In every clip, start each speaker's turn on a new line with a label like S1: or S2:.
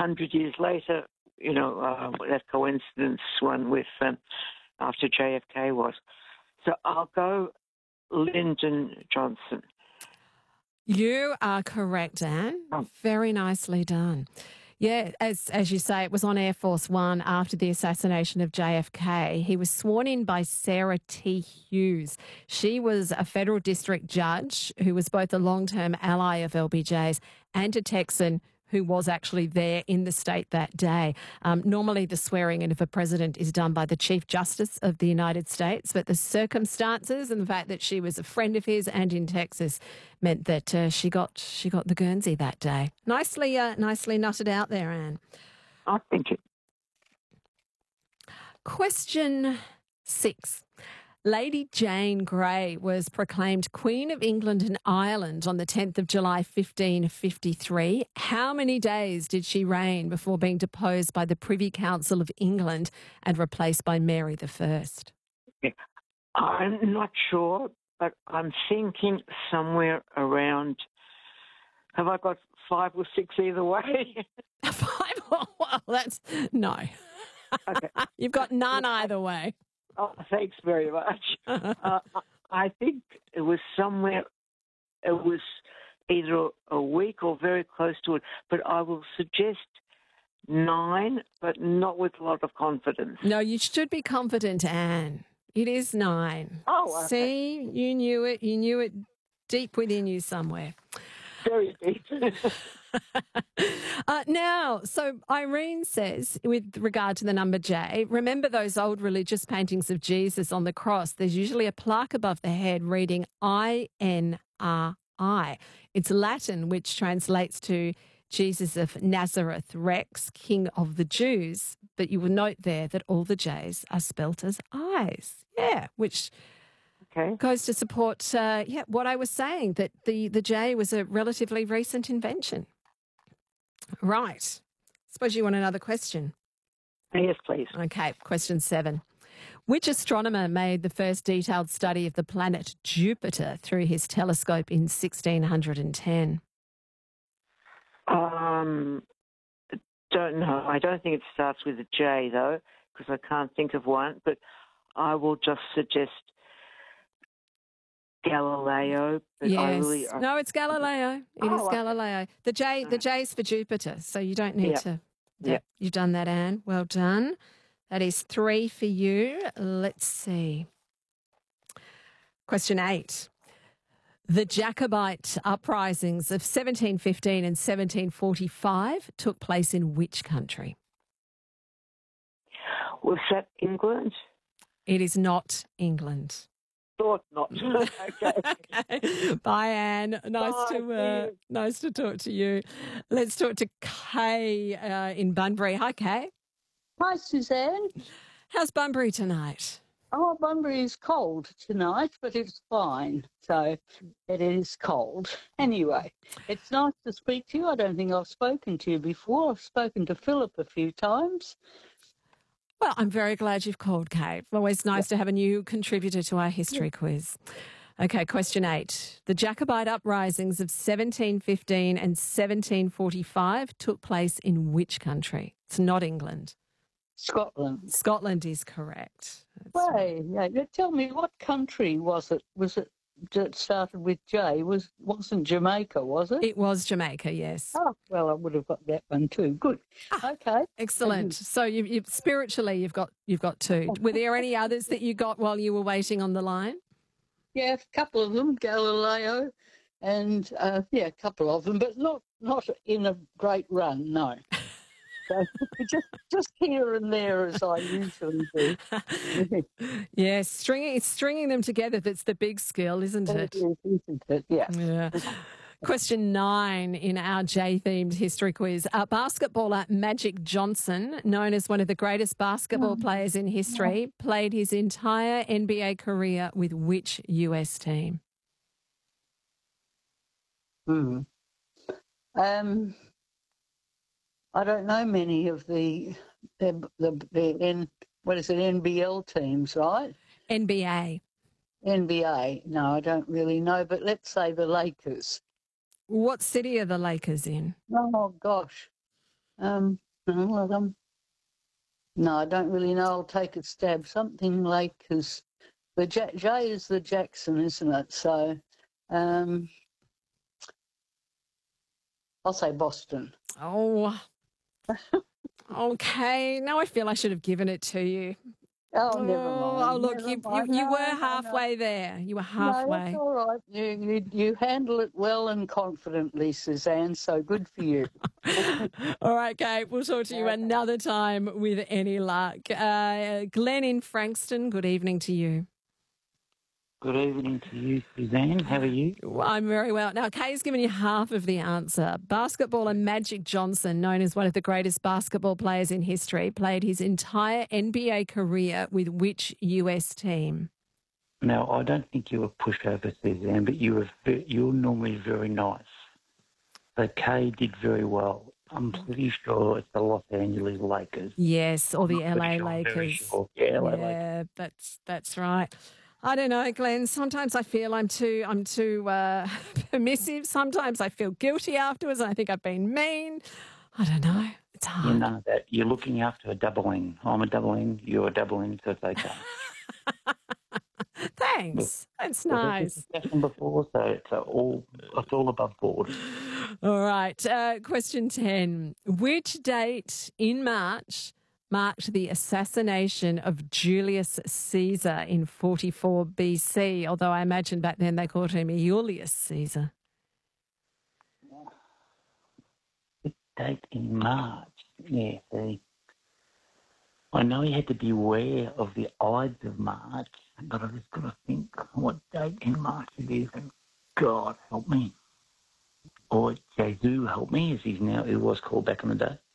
S1: 100 years later, that coincidence one with after JFK was. So I'll go Lyndon Johnson.
S2: You are correct, Anne.
S1: Oh.
S2: Very nicely done. Yeah, as you say, it was on Air Force One after the assassination of JFK. He was sworn in by Sarah T. Hughes. She was a federal district judge who was both a long-term ally of LBJ's and a Texan who was actually there in the state that day. Normally the swearing in of a president is done by the Chief Justice of the United States, but the circumstances and the fact that she was a friend of his and in Texas meant that she got the Guernsey that day. Nicely nutted out there, Anne.
S1: Oh, thank you.
S2: Question 6. Lady Jane Grey was proclaimed Queen of England and Ireland on the 10th of July 1553. How many days did she reign before being deposed by the Privy Council of England and replaced by Mary I?
S1: Yeah. I'm not sure, but I'm thinking somewhere around, have I got 5 or 6 either way?
S2: 5? Well, that's no.
S1: Okay.
S2: You've got none either way.
S1: Oh, thanks very much. I think it was either a week or very close to it, but I will suggest 9, but not with a lot of confidence.
S2: No, you should be confident, Anne. It is 9.
S1: Oh, okay.
S2: See, you knew it. You knew it deep within you somewhere.
S1: Very deep.
S2: Now, so Irene says, with regard to the number J, remember those old religious paintings of Jesus on the cross? There's usually a plaque above the head reading INRI. It's Latin, which translates to Jesus of Nazareth, Rex, King of the Jews. But you will note there that all the J's are spelt as I's. Yeah, which goes to support what I was saying, that the J was a relatively recent invention. Right. Suppose you want another question.
S1: Yes, please.
S2: Okay, question 7. Which astronomer made the first detailed study of the planet Jupiter through his telescope in 1610?
S1: Don't know. I don't think it starts with a J, though, because I can't think of one, but I will just suggest Galileo. But
S2: yes. No, it's Galileo. It is Galileo. The J is for Jupiter, so you don't need to.
S1: Yeah.
S2: You've done that, Anne. Well done. That is 3 for you. Let's see. Question 8. The Jacobite uprisings of 1715 and 1745 took place in which country?
S1: Was that England?
S2: It is not England.
S1: Thought not.
S2: Okay. Bye, Anne. Nice to talk to you. Let's talk to Kay in Bunbury. Hi, Kay.
S3: Hi, Suzanne.
S2: How's Bunbury tonight?
S3: Oh, Bunbury is cold tonight, but it's fine. So it is cold. Anyway, it's nice to speak to you. I don't think I've spoken to you before. I've spoken to Philip a few times.
S2: Well, I'm very glad you've called, Kate. Always nice to have a new contributor to our history quiz. Okay, question 8. The Jacobite uprisings of 1715 and 1745 took place in which country? It's not England.
S3: Scotland.
S2: Scotland is correct.
S3: Tell me, what country was it? Was it that started with J? Wasn't Jamaica, was it?
S2: It was Jamaica, yes.
S3: Oh, well, I would have got that one too. Good. Okay.
S2: Excellent. So you spiritually you've got 2. Were there any others that you got while you were waiting on the line?
S3: Yeah, a couple of them, Galileo, and a couple of them, but not in a great run, no. So just here and there, as I usually do.
S2: Yes, stringing them together that's the big skill, isn't it?
S3: Isn't it? Yeah.
S2: Question 9 in our J-themed history quiz. Basketballer Magic Johnson, known as one of the greatest basketball players in history, played his entire NBA career with which US team?
S3: I don't know many of the NBL teams, right?
S2: NBA.
S3: NBA. No, I don't really know, but let's say the Lakers.
S2: What city are the Lakers in?
S3: Oh, gosh. No, no, I don't really know. I'll take a stab. Something like, because the J is the Jackson, isn't it? So I'll say Boston.
S2: Oh, okay. Now I feel I should have given it to you.
S3: Oh, never mind.
S2: Oh, look,
S3: never
S2: you
S3: mind.
S2: were
S3: No,
S2: halfway there. You were
S3: no,
S2: halfway.
S3: that's all right. You handle it well and confidently, Suzanne, so good for you.
S2: All right, Kate, we'll talk to you another time with any luck. Glenn in Frankston, good evening to you.
S4: Good evening to you, Suzanne. How are you?
S2: I'm very well. Now, Kay's given you half of the answer. Basketballer Magic Johnson, known as one of the greatest basketball players in history, played his entire NBA career with which US team?
S4: Now, I don't think you were pushover, Suzanne, but you're normally very nice. So Kay did very well. I'm pretty sure it's the Los Angeles Lakers.
S2: Yes, or the LA
S4: Sure,
S2: Lakers.
S4: sure. Yeah, LA Lakers.
S2: That's right. I don't know, Glenn. Sometimes I feel I'm too permissive. Sometimes I feel guilty afterwards. I think I've been mean. I don't know. It's hard.
S4: You know that. You're looking after a double N. I'm a double N. You're a double N, so it's okay.
S2: Thanks. That's nice.
S4: Discussion before, so it's all above board.
S2: All right. Question 10. Which date in March marked the assassination of Julius Caesar in 44 BC? Although I imagine back then they called him Julius Caesar.
S4: Date in March. Yeah, see. I know you had to beware of the Ides of March, but I just got to think what date in March it is. And God help me. Or Jesus help me, as he was called back in the day.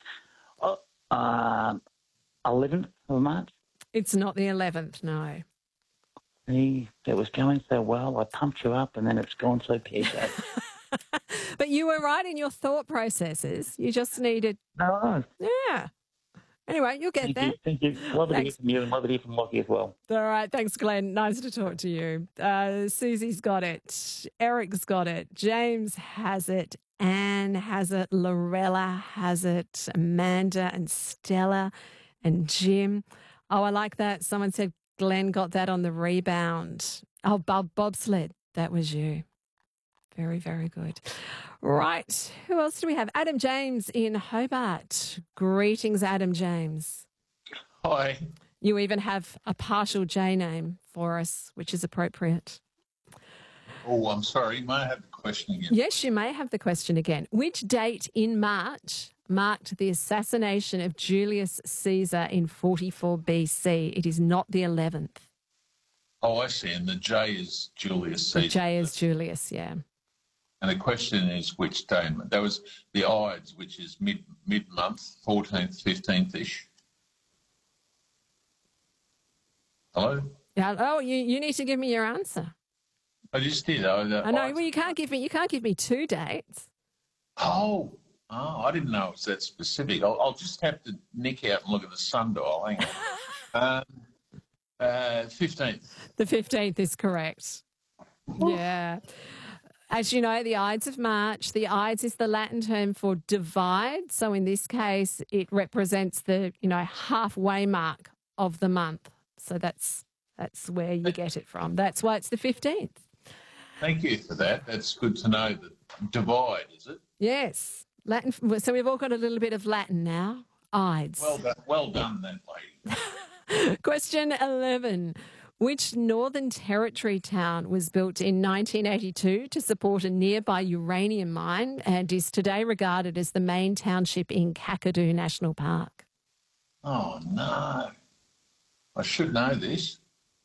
S4: 11th of March.
S2: It's not the 11th, no.
S4: See, that was going so well. I pumped you up and then it's gone so pear-shaped.
S2: But you were right in your thought processes. You just needed...
S4: No.
S2: Yeah. Anyway, you'll get there.
S4: Thank you. Love it to hear from you and love it to hear from Lockie as well.
S2: All right. Thanks, Glenn. Nice to talk to you. Susie's got it. Eric's got it. James has it. Anne has it. Lorella has it. Amanda and Stella and Jim. Oh, I like that. Someone said Glenn got that on the rebound. Oh, bobsled. That was you. Very, very good. Right. Who else do we have? Adam James in Hobart. Greetings, Adam James.
S5: Hi.
S2: You even have a partial J name for us, which is appropriate.
S5: Oh, I'm sorry. May I have the question again?
S2: Yes, you may have the question again. Which date in March marked the assassination of Julius Caesar in 44 BC? It is not the 11th.
S5: Oh, I see. And the J is Julius Caesar.
S2: The J is Julius, yeah.
S5: And the question is which day? That was the Ides, which is mid-month, 14th, 15th-ish. Hello?
S2: Yeah. Oh, you need to give me your answer.
S5: I just did.
S2: I know. Well, you can't give me two dates.
S5: Oh, I didn't know it was that specific. I'll just have to nick out and look at the sundial. Hang on. 15th.
S2: The 15th is correct. Yeah. As you know, the Ides of March, the Ides is the Latin term for divide. So in this case, it represents the, halfway mark of the month. So that's where you get it from. That's why it's the 15th.
S5: Thank you for that. That's good to know. That divide, is it?
S2: Yes. Latin. So we've all got a little bit of Latin now. Ides.
S5: Well done, that lady.
S2: Question 11. Which Northern Territory town was built in 1982 to support a nearby uranium mine and is today regarded as the main township in Kakadu National Park?
S5: Oh, no. I should know this.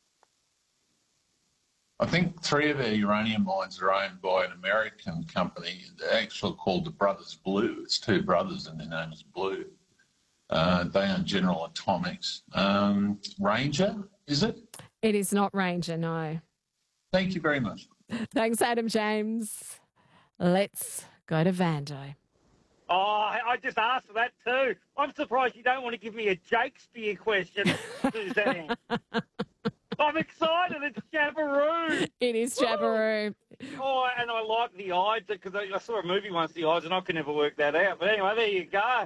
S5: I think 3 of our uranium mines are owned by an American company. They're actually called the Brothers Blue. It's 2 brothers and their name is Blue. They own General Atomics. Ranger, is it?
S2: It is not Ranger, no.
S5: Thank you very much.
S2: Thanks, Adam James. Let's go to Vando.
S6: Oh, I just asked for that too. I'm surprised you don't want to give me a Shakespeare question, Suzanne. I'm excited. It's Jabiru.
S2: It is Jabiru.
S6: Oh, and I like the Ides because I saw a movie once, the Ides, and I could never work that out. But anyway, there you go.